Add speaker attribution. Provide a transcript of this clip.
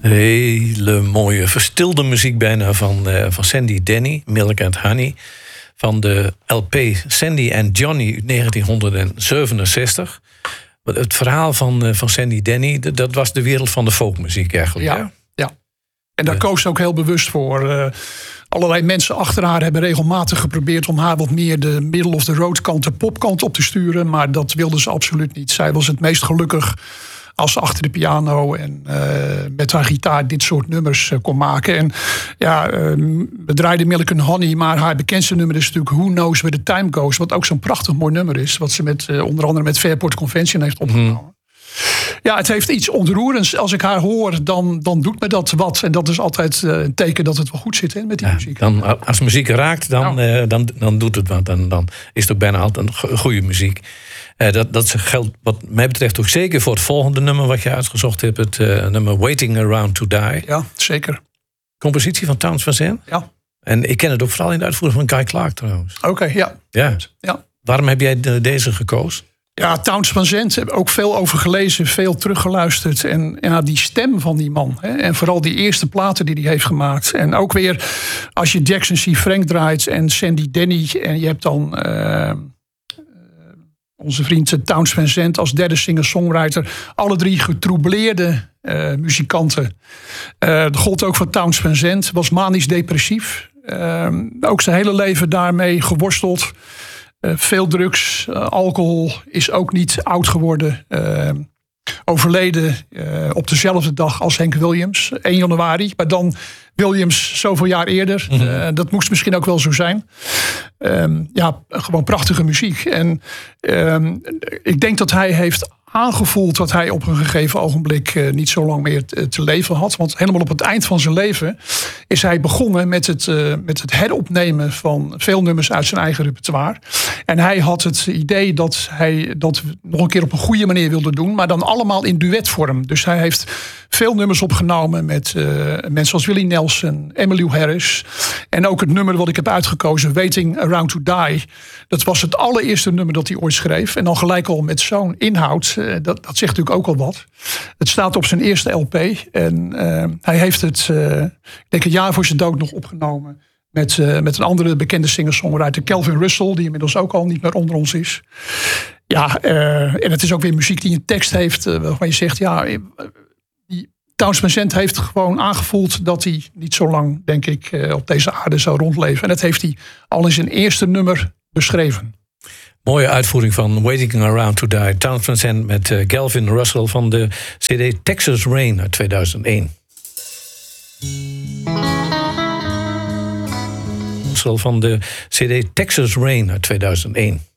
Speaker 1: Hele mooie, verstilde muziek bijna van Sandy Denny, Milk and Honey. Van de LP Sandy and Johnny uit 1967. Het verhaal van Sandy Denny, dat was de wereld van de folkmuziek eigenlijk.
Speaker 2: Ja. En daar koos ze ook heel bewust voor. Allerlei mensen achter haar hebben regelmatig geprobeerd om haar wat meer de middle of the road kant, de popkant op te sturen. Maar dat wilde ze absoluut niet. Zij was het meest gelukkig als ze achter de piano en met haar gitaar dit soort nummers kon maken. En ja, we draaiden Milk and Honey, maar haar bekendste nummer is natuurlijk Who Knows Where the Time Goes. Wat ook zo'n prachtig mooi nummer is. Wat ze onder andere met Fairport Convention heeft opgenomen. Ja, het heeft iets ontroerends. Als ik haar hoor, dan doet me dat wat. En dat is altijd een teken dat het wel goed zit met die muziek.
Speaker 1: Als muziek raakt, dan doet het wat. Dan is het ook bijna altijd een goede muziek. Dat geldt wat mij betreft ook zeker voor het volgende nummer wat je uitgezocht hebt. Het nummer Waiting Around to Die.
Speaker 2: Ja, zeker.
Speaker 1: Compositie van Townes Van Zandt.
Speaker 2: Ja.
Speaker 1: En ik ken het ook vooral in de uitvoering van Guy Clark trouwens.
Speaker 2: Oké, ja.
Speaker 1: Waarom heb jij deze gekozen?
Speaker 2: Ja, Townes Van Zandt, heb ik ook veel over gelezen, veel teruggeluisterd. En ja, die stem van die man. Hè, en vooral die eerste platen die hij heeft gemaakt. En ook weer, als je Jackson C. Frank draait en Sandy Denny. En je hebt dan onze vriend Townes Van Zandt als derde singer-songwriter. Alle drie getroubleerde muzikanten. Dat gold ook voor Townes Van Zandt. Was manisch depressief. Ook zijn hele leven daarmee geworsteld. Veel drugs, alcohol, is ook niet oud geworden. Overleden op dezelfde dag als Hank Williams, 1 januari. Maar dan Williams zoveel jaar eerder. Dat moest misschien ook wel zo zijn. Gewoon prachtige muziek. En ik denk dat hij heeft aangevoeld dat hij op een gegeven ogenblik niet zo lang meer te leven had. Want helemaal op het eind van zijn leven is hij begonnen met het heropnemen van veel nummers uit zijn eigen repertoire. En hij had het idee dat hij dat nog een keer op een goede manier wilde doen, maar dan allemaal in duetvorm. Dus hij heeft veel nummers opgenomen met mensen als Willie Nelson, Emmylou Harris. En ook het nummer wat ik heb uitgekozen, Waiting Around to Die. Dat was het allereerste nummer dat hij ooit schreef. En dan gelijk al met zo'n inhoud. Dat zegt natuurlijk ook al wat. Het staat op zijn eerste LP. En hij heeft het, ik denk een jaar voor zijn dood nog opgenomen. Met een andere bekende singer-songwriter, Calvin Russell. Die inmiddels ook al niet meer onder ons is. Ja, en het is ook weer muziek die een tekst heeft. Waarvan je zegt, ja, Townes Van Zandt heeft gewoon aangevoeld dat hij niet zo lang, denk ik, op deze aarde zou rondleven. En dat heeft hij al in zijn eerste nummer beschreven.
Speaker 1: Mooie uitvoering van Waiting Around to Die. Townes Van Zandt met Calvin Russell van de CD Texas Rain uit 2001. Van de CD Texas Rain uit 2001.